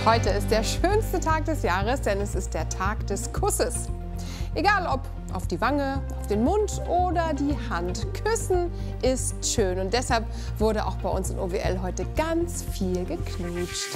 Heute ist der schönste Tag des Jahres, denn es ist der Tag des Kusses. Egal ob auf die Wange, auf den Mund oder die Hand. Küssen ist schön und deshalb wurde auch bei uns in OWL heute ganz viel geknutscht.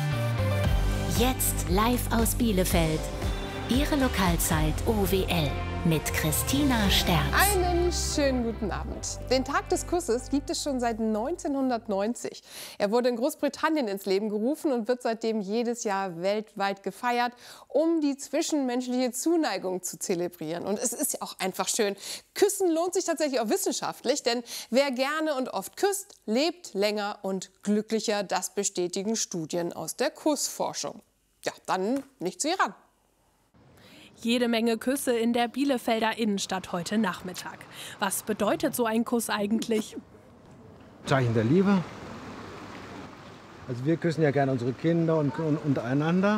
Jetzt live aus Bielefeld. Ihre Lokalzeit OWL mit Christina Sterz. Einen schönen guten Abend. Den Tag des Kusses gibt es schon seit 1990. Er wurde in Großbritannien ins Leben gerufen und wird seitdem jedes Jahr weltweit gefeiert, um die zwischenmenschliche Zuneigung zu zelebrieren. Und es ist ja auch einfach schön. Küssen lohnt sich tatsächlich auch wissenschaftlich, denn wer gerne und oft küsst, lebt länger und glücklicher. Das bestätigen Studien aus der Kussforschung. Ja, dann nicht zu ihr ran. Jede Menge Küsse in der Bielefelder Innenstadt heute Nachmittag. Was bedeutet so ein Kuss eigentlich? Zeichen der Liebe. Also wir küssen ja gerne unsere Kinder und untereinander.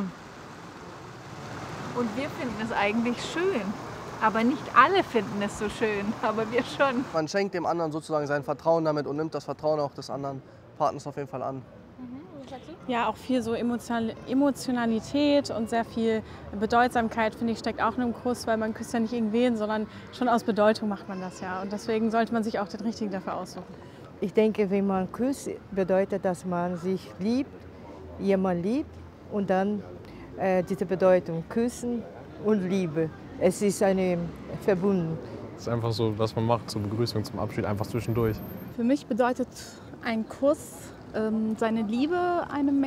Und wir finden es eigentlich schön. Aber nicht alle finden es so schön, aber wir schon. Man schenkt dem anderen sozusagen sein Vertrauen damit und nimmt das Vertrauen auch des anderen Partners auf jeden Fall an. Ja, auch viel so Emotionalität und sehr viel Bedeutsamkeit, finde ich, steckt auch in einem Kuss, weil man küsst ja nicht irgendwen, sondern schon aus Bedeutung macht man das ja. Und deswegen sollte man sich auch den richtigen dafür aussuchen. Ich denke, wenn man küsst, bedeutet, dass man sich liebt, jemand liebt und dann diese Bedeutung Küssen und Liebe. Es ist eine verbunden. Es ist einfach so, was man macht zur Begrüßung, zum Abschied, einfach zwischendurch. Für mich bedeutet ein Kuss seine Liebe einem